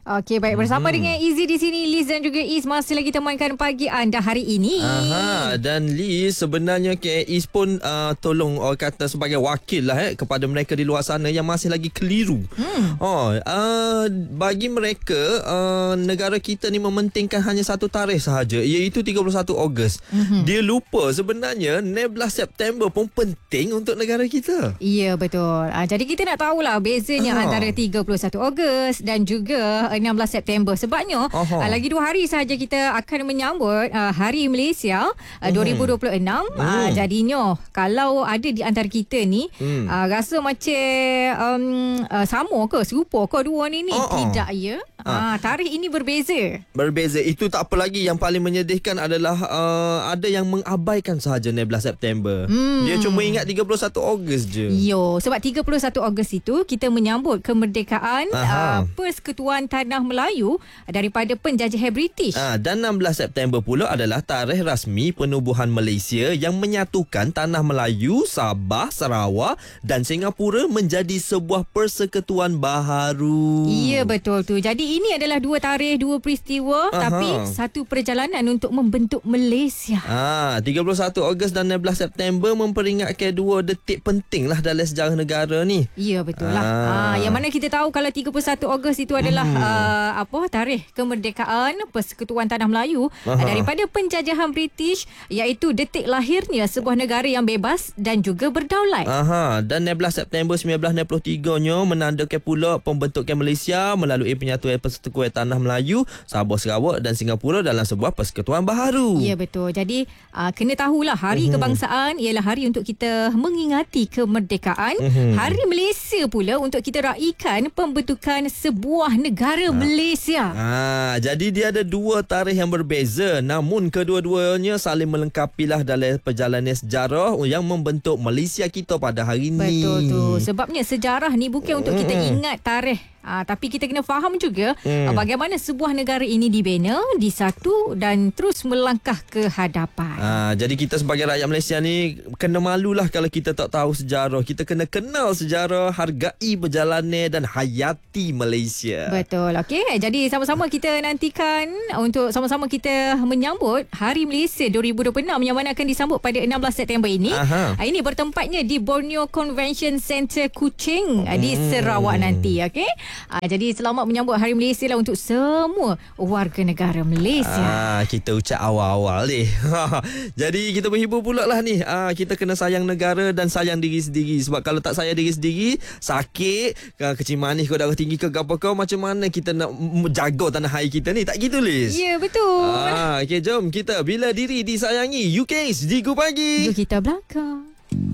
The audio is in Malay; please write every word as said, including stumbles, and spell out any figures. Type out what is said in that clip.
Okey, baik. Bersama hmm. dengan Izzy di sini, Liz dan juga Iz masih lagi temankan pagi anda hari ini. Aha, dan Liz sebenarnya K Iz pun uh, tolong orang kata sebagai wakil lah eh, kepada mereka di luar sana yang masih lagi keliru. Hmm. Oh, uh, bagi mereka uh, negara kita ni mementingkan hanya satu tarikh sahaja, iaitu tiga puluh satu Ogos. Hmm. Dia lupa sebenarnya enam belas September pun penting untuk negara kita. Ya, betul. Uh, jadi kita nak tahulah bezanya uh. antara tiga puluh satu Ogos dan juga enam belas September. Sebabnya uh, lagi dua hari sahaja kita akan menyambut uh, Hari Malaysia uh, dua ribu dua puluh enam. Hmm. Uh, jadinya kalau ada di antara kita ni hmm. uh, rasa macam um, uh, sama ke, serupa ke dua ni ni? Uh-uh. Tidak ya. Uh, tarikh ini berbeza. Berbeza. Itu tak apa lagi. Yang paling menyedihkan adalah uh, ada yang mengabaikan sahaja enam belas September. Hmm. Dia cuma ingat tiga puluh satu Ogos je. Yo, sebab tiga puluh satu Ogos itu kita menyambut kemerdekaan uh, Persekutuan Tanah Melayu daripada penjajahan British. Ah, dan enam belas September pula adalah tarikh rasmi penubuhan Malaysia yang menyatukan Tanah Melayu, Sabah, Sarawak dan Singapura menjadi sebuah persekutuan baharu. Ya, betul tu. Jadi ini adalah dua tarikh, dua peristiwa. Aha. Tapi satu perjalanan untuk membentuk Malaysia. Ah, tiga puluh satu Ogos dan enam belas September memperingatkan dua detik penting lah dalam sejarah negara ni. Ya, betul lah. Ah. Ah, yang mana kita tahu kalau tiga puluh satu Ogos itu adalah hmm. uh, apa tarikh kemerdekaan Persekutuan Tanah Melayu uh, daripada penjajahan British, iaitu detik lahirnya sebuah negara yang bebas dan juga berdaulat. Aha, dan enam belas September seribu sembilan ratus enam puluh tiga nya menandakan pula pembentukan Malaysia melalui penyatuan Persekutuan Tanah Melayu, Sabah, Sarawak dan Singapura dalam sebuah persekutuan baharu. Ya, betul. Jadi uh, kena tahulah Hari uh-huh. Kebangsaan ialah hari untuk kita mengingati kemerdekaan. Uh-huh. Hari Malaysia pula untuk kita raikan pembentukan sebuah negara uh. Malaysia. Ah, jadi dia ada dua tarikh yang berbeza, namun kedua-duanya saling melengkapilah dalam perjalanan sejarah yang membentuk Malaysia kita pada hari ini. Betul tu. Sebabnya sejarah ni bukan untuk kita ingat tarikh. Ah, tapi kita kena faham juga hmm. ah, bagaimana sebuah negara ini dibina, disatu dan terus melangkah ke hadapan. Ah, jadi kita sebagai rakyat Malaysia ni kena malulah kalau kita tak tahu sejarah. Kita kena kenal sejarah, hargai perjalanan dan hayati Malaysia. Betul. Okey. Jadi sama-sama kita nantikan untuk sama-sama kita menyambut Hari Malaysia dua ribu dua puluh enam yang mana akan disambut pada enam belas September ini. Aha. Ah, ini bertempatnya di Borneo Convention Centre Kuching hmm. di Sarawak nanti. Okey. Ah, jadi selamat menyambut Hari Malaysia lah untuk semua warga negara Malaysia. Ah, kita ucap awal-awal ni. Jadi kita berhibur pula lah ni. Ah, kita kena sayang negara dan sayang diri sendiri. Sebab kalau tak sayang diri sendiri, sakit, kecil manis ke darah tinggi ke apa kau, macam mana kita nak jaga tanah air kita ni? Tak gitu, Liz? Ya, betul. Ah, okay, jom kita bila diri disayangi. U K S di Gu Pagi. Yuk kita belakang.